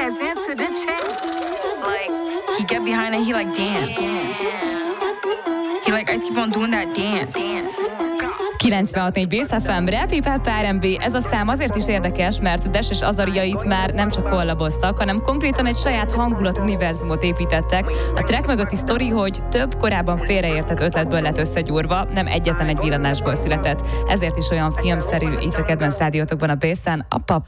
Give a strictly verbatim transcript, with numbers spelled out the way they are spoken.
ass into the check. Like, he get behind and he like, damn. He like, I just keep on doing that dance. kilencvenhat négy Bész ef em, Rap, Hip Hop, er end bé. Ez a szám azért is érdekes, mert Dash és Azariait már nem csak kollaboztak, hanem konkrétan egy saját hangulat univerzumot építettek. A track mögötti sztori, hogy több korábban félreértett ötletből lett összegyúrva, nem egyetlen egy villanásból született. Ezért is olyan filmszerű itt a kedvenc rádiótokban a Bészen, a Pap